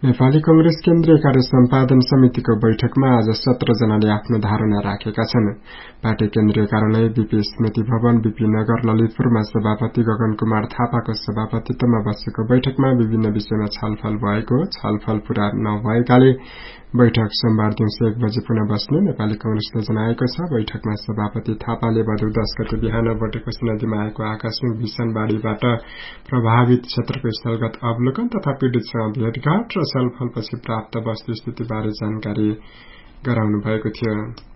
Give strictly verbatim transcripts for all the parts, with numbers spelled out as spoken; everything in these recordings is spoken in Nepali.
नेपाली कंग्रेस केन्द्रीय कार्य सम्पादन समितिको बैठकमा आज सत्र जनाले आफ्नो धारणा राखेका छन्। पार्टी केन्द्रीय कार्यालय बीपी स्मृति भवन बीपी नगर ललितपुरमा सभापति गगन कुमार थापाको सभापतित्वमा बसेको बैठकमा विभिन्न विषयमा छलफल भएको। छलफल पूरा नभएकाले बैठक सोमबार दिउँसो एक बजे पुनः बस्ने नेपाली कंग्रेसले जनाएको छ। बैठकमा सभापति थापाले भदौ दश गते बिहान बटेकोशी नदीमा आएको आकस्मिक भीषण बाढ़ीबाट प्रभावित क्षेत्रको स्थलगत अवलोकन तथा पीड़ितसँग भेटघाट र छलफलपछि प्राप्त वस्तुस्थितिबारे जानकारी गराउनु भएको थियो।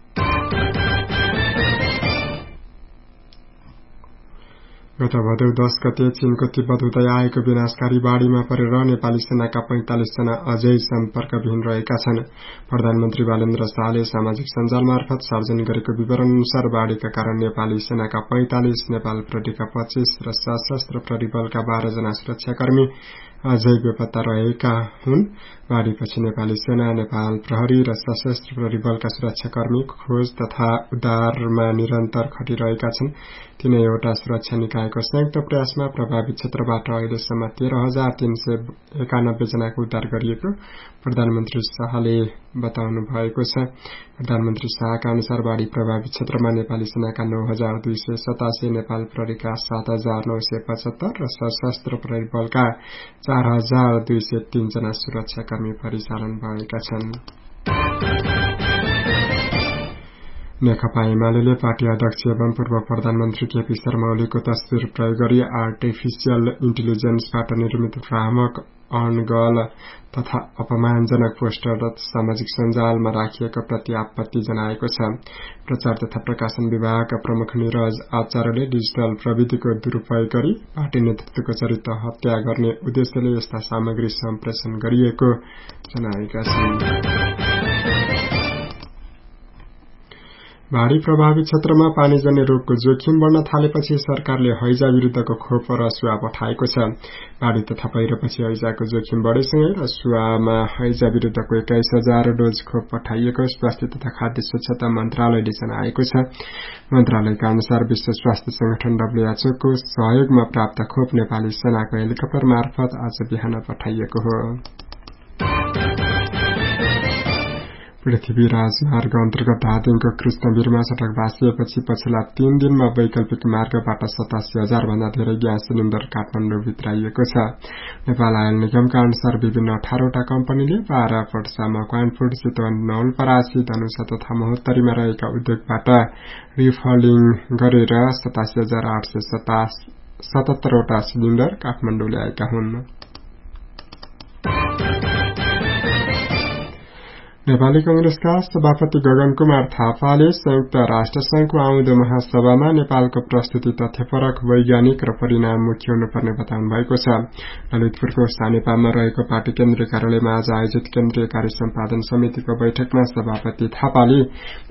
गत भदौ दश गते चीनको तिब्बत हुँदै आएको विनाशकारी बाढ़ीमा परेर नेपाली सेनाका पैंतालिस जना अझै सम्पर्कविहीन रहेका छन्। प्रधानमन्त्री बालेन्द्र शाहले सामाजिक सञ्जाल मार्फत सार्वजनिक गरेको विवरण अनुसार बाढ़ीका कारण नेपाली सेनाका पैंतालिस, नेपाल प्रहरीका पच्चीस र सशस्त्र प्रहरी बलका बाह्र जना सुरक्षाकर्मी अझै बेपत्ता रहेका हुन्। बाढ़ीपछि नेपाली सेना, नेपाल प्रहरी र सशस्त्र प्रहरी बलका सुरक्षाकर्मी खोज तथा उद्धारमा निरन्तर खटिरहेका छन्। तीनैवटा सुरक्षा निकायको संयुक्त प्रयासमा प्रभावित क्षेत्रबाट अहिलेसम्म तेह्र हजार तीन सय एकानब्बे जनाको उद्धार गरिएको प्रधानमन्त्री शाहले बताउनु भएको छ। प्रधानमन्त्री शाहका अनुसार बाढ़ी प्रभावित क्षेत्रमा नेपाली सेनाका नौ हजार दुई सय सतासी, नेपाल प्रहरीका सात हजार नौ सय पचहत्तर र सशस्त्र प्रहरी बलका चार हजार दुई सय तीन जना सुरक्षाकर्मी परिचालन भएका छन्। नेकपा एमाले पार्टी अध्यक्ष एवं पूर्व प्रधानमन्त्री केपी शर्मा ओलीको तस्विर प्रयोग गरी आर्टिफिशियल इन्टेलिजेन्सबाट निर्मित भ्रामक, अनगल तथा अपमानजनक पोस्टर सामाजिक सञ्जालमा राखिएको प्रति आपत्ति जनाएको छ। प्रचार तथा प्रकाशन विभागका प्रमुख निरज आचार्यले डिजिटल प्रविधिको दुरूपयोग गरी पार्टी नेतृत्वको चरित्र हत्या गर्ने उद्देश्यले यस्ता सामग्री सम्प्रेषण गरिएको जनाएका छन्। बाढ़ी प्रभावित क्षेत्रमा पानीजन्य रोगको जोखिम बढ़न थालेपछि सरकारले हैजा विरूद्धको खोप रसुवा पठाएको छ। बाढ़ी तथा पहिरोपछि हैजाको जोखिम बढ़ेसँगै रसुवामा हैजा विरूद्धको एक्काइस हजार डोज खोप पठाइएको स्वास्थ्य तथा खाद्य स्वच्छता मन्त्रालयले जनाएको छ। मन्त्रालयका अनुसार विश्व स्वास्थ्य संगठन डब्ल्यूएचओ को सहयोगमा प्राप्त खोप नेपाली सेनाको हेलिकप्टर मार्फत आज बिहान पठाइएको हो। पृथ्वी राजमार्ग अन्तर्गत धादिङको कृष्णवीरमा सड़क भाँसिएपछि पछिल्ला तीन दिनमा वैकल्पिक मार्गबाट सतासी हजार भन्दा धेरै ग्यास सिलिण्डर काठमाडौँ भित्राइएको छ। नेपाल आयल निगमका अनुसार विभिन्न अठारवटा कम्पनीले बाह्र पर्सा, मकवानपुर, चितवन, नवलपरासी, धनुषा तथा महोत्तरीमा रहेका उद्योगबाट रिफलिङ गरेर सतासी हजार आठ सय सतहत्तरवटा सिलिण्डर काठमाडौँ ल्याएका हुन्। नेपाली कंग्रेसका सभापति गगन कुमार थापाले संयुक्त राष्ट्र संघको आउँदो महासभामा नेपालको प्रस्तुति तथ्यपरक, वैज्ञानिक र परिणाममुखी हुनुपर्ने बताउनु भएको छ। ललितपुरको सानेपामा रहेको पार्टी केन्द्रीय कार्यालयमा आज आयोजित केन्द्रीय कार्य सम्पादन समितिको बैठकमा सभापति थापाले